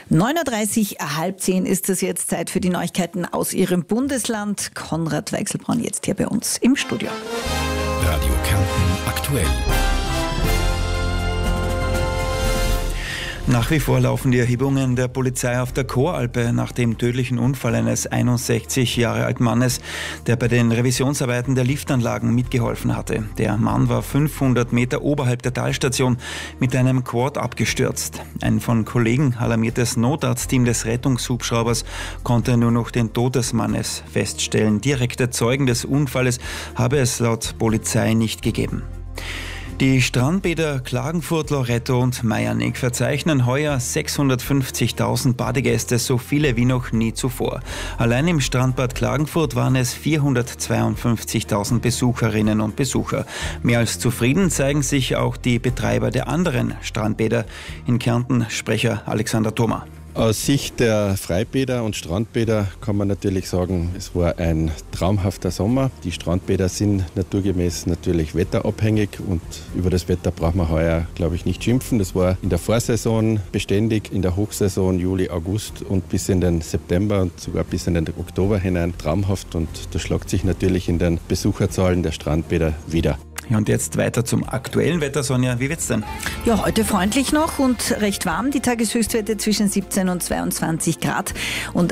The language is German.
9.30 Uhr, halb 10 ist es jetzt, Zeit für die Neuigkeiten aus Ihrem Bundesland. Konrad Weichselbraun jetzt hier bei uns im Studio. Radio Kärnten aktuell. Nach wie vor laufen die Erhebungen der Polizei auf der Choralpe nach dem tödlichen Unfall eines 61 Jahre alten Mannes, der bei den Revisionsarbeiten der Liftanlagen mitgeholfen hatte. Der Mann war 500 Meter oberhalb der Talstation mit einem Quad abgestürzt. Ein von Kollegen alarmiertes Notarztteam des Rettungshubschraubers konnte nur noch den Tod des Mannes feststellen. Direkte Zeugen des Unfalles habe es laut Polizei nicht gegeben. Die Strandbäder Klagenfurt, Loretto und Maianek verzeichnen heuer 650.000 Badegäste, so viele wie noch nie zuvor. Allein im Strandbad Klagenfurt waren es 452.000 Besucherinnen und Besucher. Mehr als zufrieden zeigen sich auch die Betreiber der anderen Strandbäder. In Kärnten Sprecher Alexander Thoma. Aus Sicht der Freibäder und Strandbäder kann man natürlich sagen, es war ein traumhafter Sommer. Die Strandbäder sind naturgemäß natürlich wetterabhängig und über das Wetter braucht man heuer, glaube ich, nicht schimpfen. Das war in der Vorsaison beständig, in der Hochsaison Juli, August und bis in den September und sogar bis in den Oktober hinein traumhaft, und das schlägt sich natürlich in den Besucherzahlen der Strandbäder wieder. Ja, und jetzt weiter zum aktuellen Wetter. Sonja, wie wird's denn? Ja, heute freundlich noch und recht warm. Die Tageshöchstwerte zwischen 17 und 22 Grad. Und